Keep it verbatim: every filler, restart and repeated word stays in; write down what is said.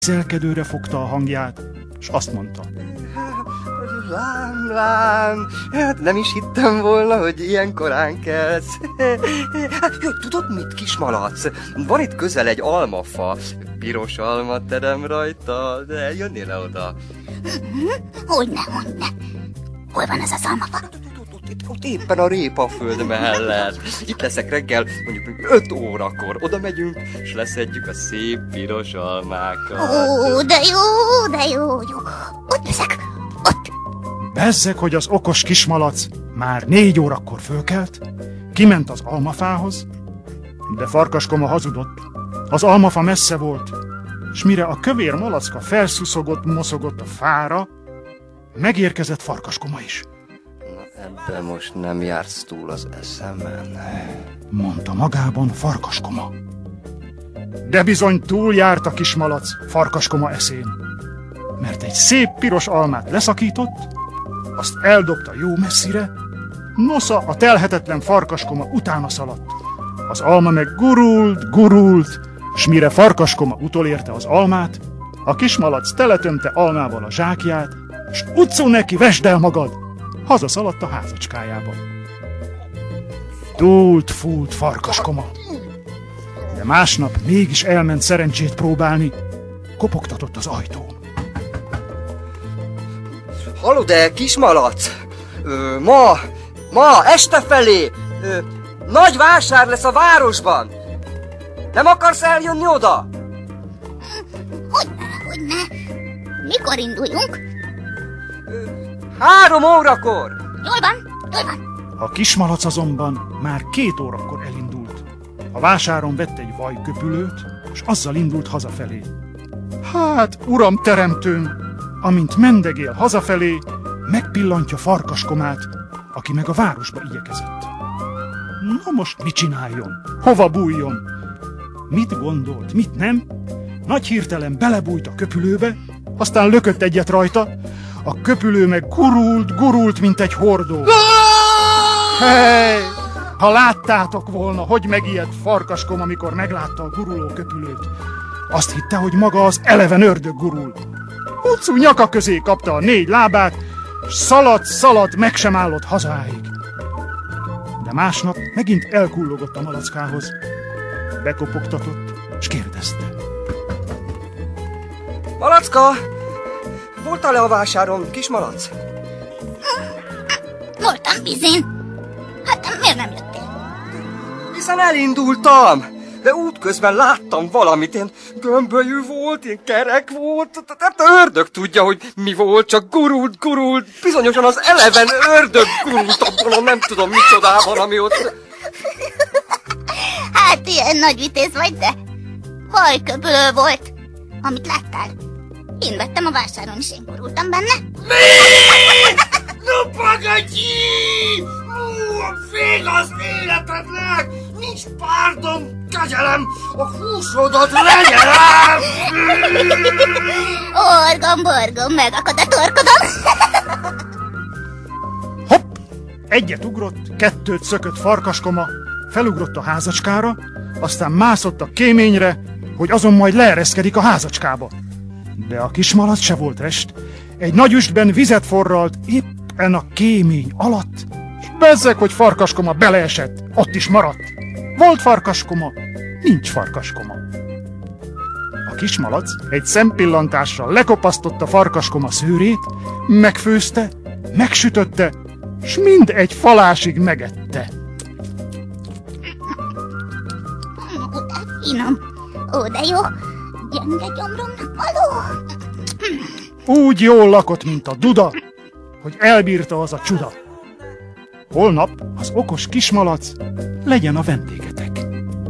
Szelkedőre fogta a hangját, és azt mondta. Lám, lám, hát nem is hittem volna, hogy ilyen korán kelsz. Hát, tudod mit, kismalac? Van itt közel egy almafa. Piros alma terem rajta, de jönnél le oda? Hogyne, hogyne. Hol van ez az almafa? Ott, ott éppen a répaföld mellett. Itt leszek reggel, mondjuk öt órakor. Oda megyünk, és leszedjük a szép piros almákat. Ó, de jó, de jó, jó. Ott leszek, ott. Bezzeg, hogy az okos kismalac már négy órakor fölkelt, kiment az almafához, de Farkaskoma hazudott. Az almafa messze volt, s mire a kövér malacka felszuszogott, moszogott a fára, megérkezett Farkaskoma is. Na, ebben most nem jársz túl az eszemen, mondta magában Farkaskoma. De bizony túljárt a kismalac Farkaskoma eszén, mert egy szép piros almát leszakított, azt eldobta jó messzire, nosza a telhetetlen Farkaskoma utána szaladt. Az alma meg gurult, gurult, s mire Farkaskoma utolérte az almát, a kismalac teletömte almával a zsákját, s utcó neki, vesd el magad! Hazaszaladt a házacskájába. Dúlt, fúlt Farkaskoma. De másnap mégis elment szerencsét próbálni, kopogtatott az ajtón. Halló, de kismalac! Ö, ma, ma, este felé ö, nagy vásár lesz a városban! Nem akarsz eljönni oda? Hogyne, hogyne. Mikor induljunk? Ö, három órakor! Jól van, jól van. A kismalac azonban már két órakor elindult. A vásáron vett egy vajköpülőt, és azzal indult hazafelé. Hát, uram teremtőm, amint mendegél hazafelé, megpillantja Farkaskomát, aki meg a városba igyekezett. Na most mit csináljon? Hova bújjon? Mit gondolt, mit nem? Nagy hirtelen belebújt a köpülőbe, aztán lökött egyet rajta, a köpülő meg gurult, gurult, mint egy hordó. Hey! Ha láttátok volna, hogy megijedt Farkaskom, amikor meglátta a guruló köpülőt. Azt hitte, hogy maga az eleven ördög gurul. Ucú nyaka közé kapta a négy lábát, s szaladt, szaladt, meg sem állott hazáig. De másnap megint elkullogott a malackához. Bekopogtatott, s kérdezte. Malacka! Voltál-e a vásáron, kismalac? Voltam bizén. Hát miért nem jöttél? Hiszen elindultam, de útközben láttam valamit, én gömbölyű volt, én kerek volt, tehát ördög tudja, hogy mi volt, csak gurult, gurult, bizonyosan az eleven ördög gurult abban a nem tudom micsodában, ami ott... Hát ilyen nagy vitéz vagy, de hajköpülő volt, amit láttál. Én vettem a vásáron, és én gurultam benne. Mi? No pagagyi! Vég az életednek! Nincs párdon, kegyelem! A húsodat legyelem! Orgom, borgom, megakad a torkodom! Hopp! Egyet ugrott, kettőt szökött Farkaskoma, felugrott a házacskára, aztán mászott a kéményre, hogy azon majd leereszkedik a házacskába. De a kismalac se volt rest, egy nagy üstben vizet forralt éppen a kémény alatt, s bezzeg, hogy Farkaskoma beleesett, ott is maradt. Volt Farkaskoma, nincs Farkaskoma. A kismalac egy szempillantással lekopasztotta Farkaskoma szőrét, megfőzte, megsütötte, s mind egy falásig megette. Ó, de finom, ó, de jó, gyenge gyomromnak való. Úgy jól lakott, mint a duda, hogy elbírta az a csuda. Holnap az okos kismalac legyen a vendégetek.